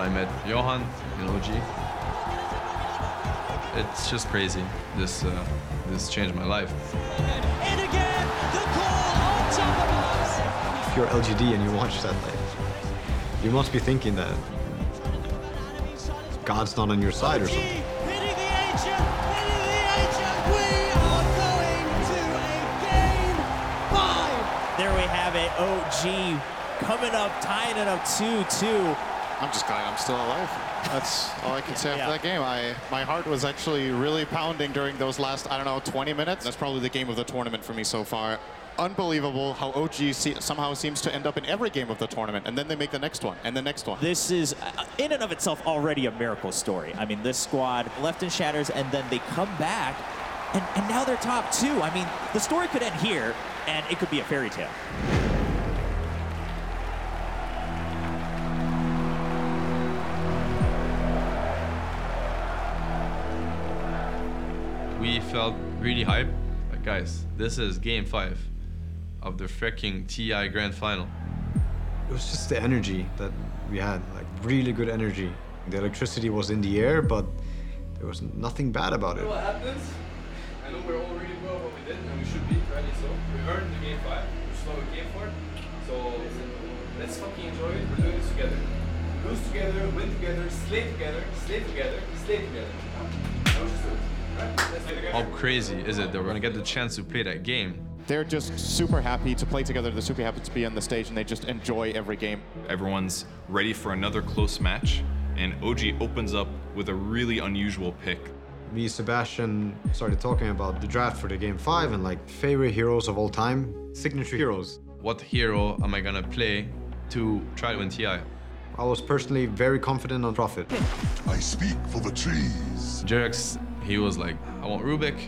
I met Johan in OG. It's just crazy. This changed my life. And again, the call on top of us. If you're LGD and you watch that, like, you must be thinking that God's not on your side or something. Hitting the ancient, we are going to a game 5. There we have it, OG coming up, tying it up 2-2. I'm just glad I'm still alive. That's all I can say after that game. My heart was actually really pounding during those last, I don't know, 20 minutes. That's probably the game of the tournament for me so far. Unbelievable how OG somehow seems to end up in every game of the tournament, and then they make the next one, and the next one. This is, in and of itself, already a miracle story. I mean, this squad left in shatters, and then they come back, and now they're top 2. I mean, the story could end here, and it could be a fairy tale. We felt really hyped. But guys, this is game 5 of the freaking TI Grand Final. It was just the energy that we had, like really good energy. The electricity was in the air, but there was nothing bad about it. What happens? I know we're all really well what we did, and we should be ready. So we earned the game 5. We're slow at game 4. So let's fucking enjoy it. We're doing this together. Lose together, win together, slay together, slay together, slay together. That was just it. How crazy is it that we're gonna get the chance to play that game? They're just super happy to play together. They're super happy to be on the stage, and they just enjoy every game. Everyone's ready for another close match, and OG opens up with a really unusual pick. Me and Sebastian started talking about the draft for the game 5 and like favorite heroes of all time, signature heroes. What hero am I gonna play to try to win TI? I was personally very confident on Prophet. I speak for the trees. Jerax, he was like, I want Rubik.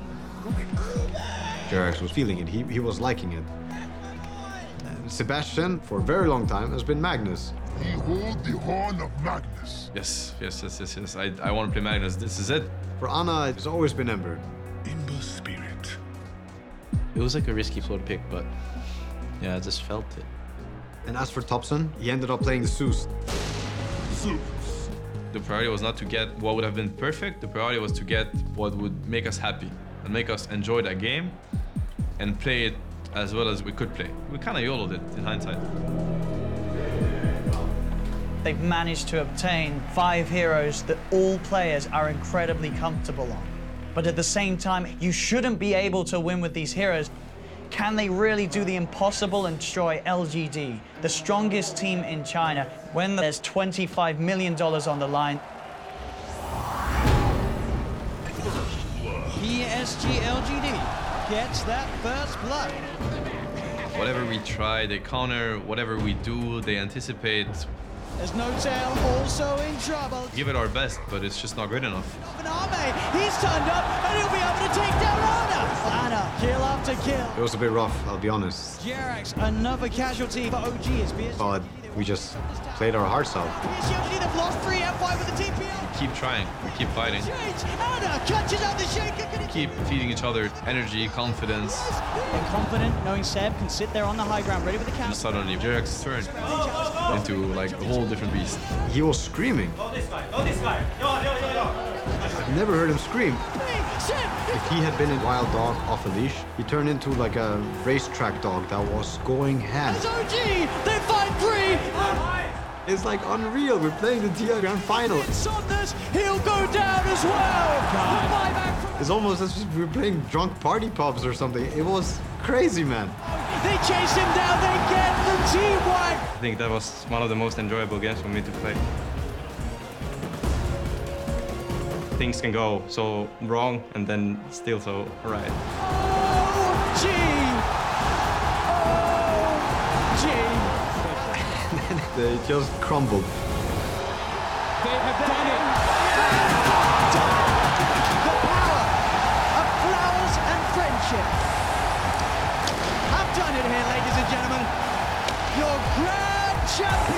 Jerax was feeling it, he was liking it. And Sebastian, for a very long time, has been Magnus. We hold the horn of Magnus. Yes. I want to play Magnus. This is it. For Ana, it's always been Ember. Ember spirit. It was like a risky floor to pick, but yeah, I just felt it. And as for Thompson, he ended up playing the Zeus. Zeus. The priority was not to get what would have been perfect. The priority was to get what would make us happy and make us enjoy that game and play it as well as we could play. We kind of YOLO'd it in hindsight. They've managed to obtain 5 heroes that all players are incredibly comfortable on. But at the same time, you shouldn't be able to win with these heroes. Can they really do the impossible and destroy LGD, the strongest team in China, when there's $25 million on the line? PSG LGD gets that first blood. Whatever we try, they counter. Whatever we do, they anticipate. There's no tail, also in trouble. Give it our best, but it's just not good enough. He's turned up, and he'll be able to take down Ana. Ana, kill after kill. It was a bit rough, I'll be honest. Jerax, another casualty for OG as PSG. But we just played our hearts out. PSG LGD, they've lost 3 F5 with the TPL. We keep trying, we keep fighting. Ana catches out the shaker. Keep feeding each other energy, confidence. They're confident, knowing Seb can sit there on the high ground, ready with the And counter. suddenly, Jerax turned into like a whole different beast. He was screaming. Go this guy. I've never heard him scream. If he had been a wild dog off a leash, he turned into like a racetrack dog that was going ham. It's OG, they find 3. It's like unreal. We're playing the TI Grand Final. Saunders, he'll go down as well. The buyback from It's almost as if we were playing drunk party pubs or something. It was crazy, man. They chase him down, they get the T1. I think that was one of the most enjoyable games for me to play. Things can go so wrong and then still so right. OG! They just crumbled. They have done it! The power of flowers and friendship. I've done it here, ladies and gentlemen. Your grand champion!